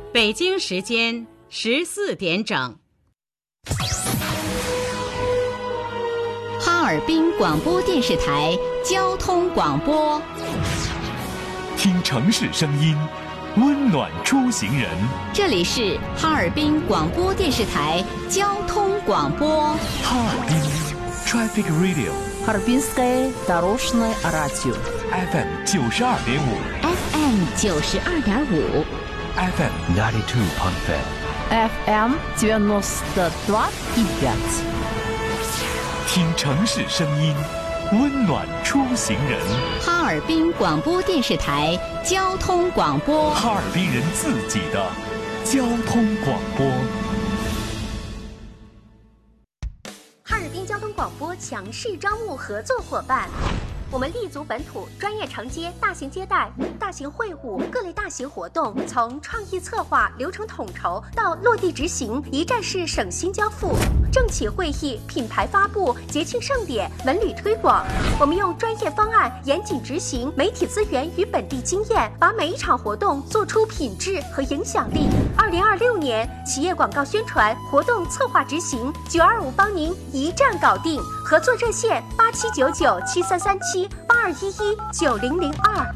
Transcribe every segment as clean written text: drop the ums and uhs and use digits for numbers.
北京时间14点整。 哈尔滨广播电视台交通广播， 听城市声音，温暖出行人。 这里是哈尔滨广播电视台交通广播。 哈尔滨 Traffic Radio， Харбинское дорожное радио FM 92.5 FM 92.5 FM 92.5 FM 92.5。 听城市声音，温暖出行人。 哈尔滨广播电视台交通广播， 哈尔滨人自己的交通广播。 哈尔滨交通广播强势招募合作伙伴。我们立足本土，专业承接大型接待、大型会晤、各类大型活动，从创意策划、流程统筹到落地执行，一站式省心交付。政企会议、品牌发布、节庆盛典、文旅推广，我们用专业方案严谨执行，媒体资源与本地经验，把每一场活动做出品质和影响力。2026年企业广告宣传活动策划执行，925帮您一站搞定。合作热线8799733782119002。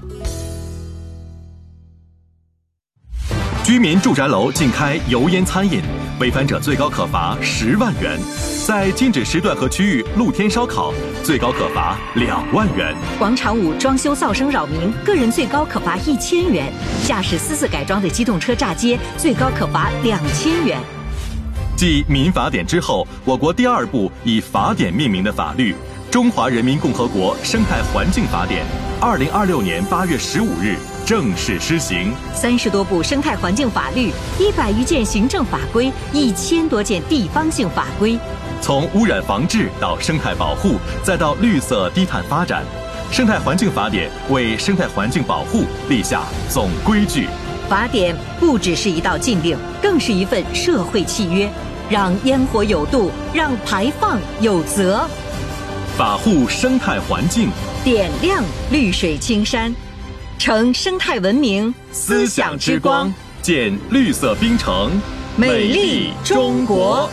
居民住宅楼禁开油烟餐饮，违反者最高可罚10万元；在禁止时段和区域露天烧烤，最高可罚2万元。 广场舞装修噪声扰民，个人最高可罚1000元；驾驶私自改装的机动车炸街，最高可罚2000元。 继民法典之后，我国第2部以法典命名的法律《中华人民共和国生态环境法典》，2026年8月15日正式施行。 30多部生态环境法律，100余件行政法规，1000多件地方性法规。 从污染防治到生态保护，再到绿色低碳发展，生态环境法典为生态环境保护立下总规矩。 法典不只是一道禁令，更是一份社会契约，让烟火有度，让排放有责。 法护生态环境， 点亮绿水青山，成生态文明思想之光，建绿色滨城， 美丽中国。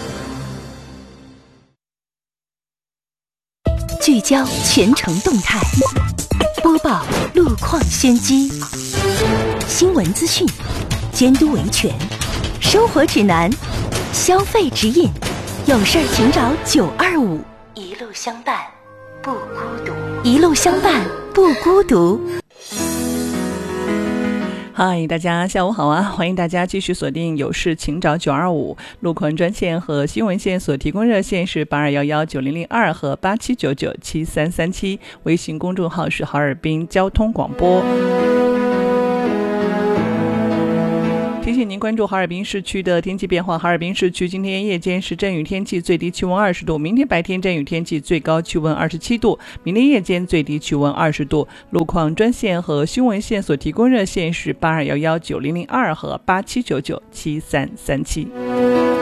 聚焦全城动态，播报路况先机，新闻资讯，监督维权，生活指南，消费指引，有事儿请找925，一路相伴不孤独，一路相伴不孤独。 嗨，大家下午好啊！欢迎大家继续锁定有事请找925路况专线和新闻线所提供热线是82119002和87997337，微信公众号是哈尔滨交通广播。提醒您关注哈尔滨市区的天气变化。哈尔滨市区今天夜间是阵雨天气，最低气温20度；明天白天阵雨天气，最高气温27度；明天夜间最低气温20度。路况专线和新闻线所提供热线是82119002和87997337。